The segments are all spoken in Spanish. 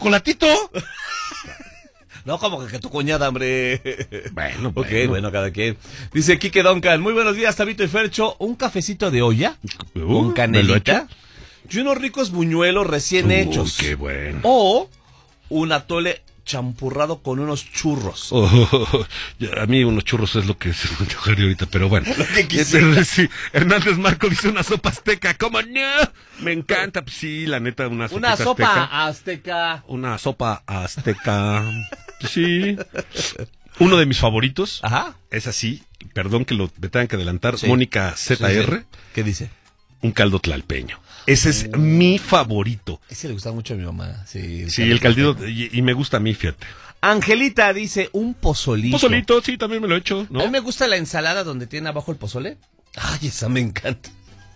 chocolatito. No, como que tu cuñada, hombre. Bueno, Ok, bueno, cada quien. Dice Quique Duncan, muy buenos días, Tabito y Fercho. ¿Un cafecito de olla? ¿Con canelita? Y unos ricos buñuelos recién hechos. Qué bueno. O un atole champurrado con unos churros. A mí unos churros es lo que se me antojaría ahorita, pero bueno. Sí, Hernández Marco dice una sopa azteca. ¿Cómo no? Me encanta, pues sí, la neta, una sopa azteca. Una sopa azteca. Sí. Uno de mis favoritos. Ajá. Es así, perdón que me tengan que adelantar. Sí. Mónica ZR. Sí. ¿Qué dice? Un caldo tlalpeño. Ese es mi favorito. Ese le gusta mucho a mi mamá. Sí, el caldito, y me gusta a mí, fíjate. Angelita dice, un pozolito. Pozolito, sí, también me lo he hecho, ¿no? A mí me gusta la ensalada donde tiene abajo el pozole. Ay, esa me encanta.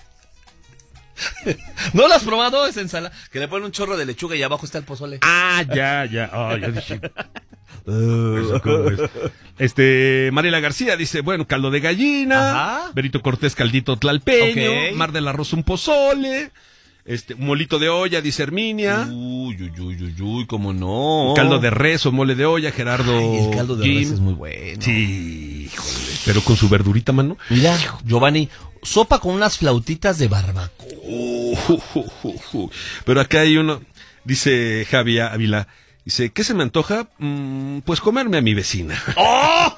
¿No la has probado esa ensalada? Que le ponen un chorro de lechuga y abajo está el pozole. Ah, ya. Oh, ya dije. Eso, ¿cómo es? Mariela García dice, bueno, caldo de gallina. Ajá. Berito Cortés, caldito tlalpeño. Okay. Mar del Arroz, un pozole. Un molito de olla, dice Herminia. Uy, cómo no. Caldo de res o mole de olla, Gerardo. Ay, el caldo de res es muy bueno. Sí, híjole. Pero con su verdurita, mano. Mira, Giovanni, sopa con unas flautitas de barbacoa. Pero acá hay uno, dice Javi Ávila. Dice, ¿qué se me antoja? Pues comerme a mi vecina. ¡Oh!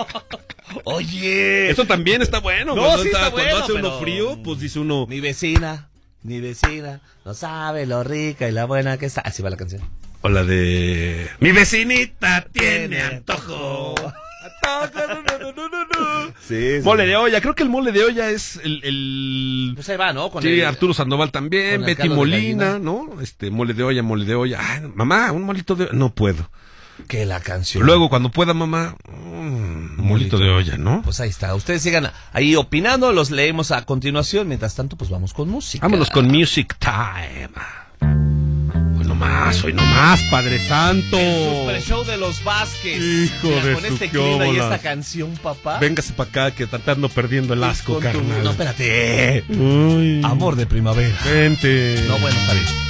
Oye. Eso también está bueno. No, cuando sí está bueno, cuando hace pero... uno frío, pues dice uno... Mi vecina, no sabe lo rica y la buena que está. Así va la canción. O la de... Mi vecinita tiene antojo. Sí. Mole de olla, creo que el mole de olla es el... Pues ahí va, ¿no? Sí, Arturo Sandoval también, Betty Molina, ¿no? Mole de olla. Ay, mamá, un molito de olla. No puedo. Que la canción. Luego, cuando pueda, mamá, molito de olla, ¿no? Pues ahí está. Ustedes sigan ahí opinando, los leemos a continuación. Mientras tanto, pues vamos con música. Vámonos con Music Time. Hoy nomás, Padre Santo. El Super Show de los Vázquez. Hijo de con este su clima y quiobolas. esta canción, papá. Véngase para acá, que tratando perdiendo el asco, carnal. No, espérate. Uy. Amor de primavera. Vente. No, bueno, está bien.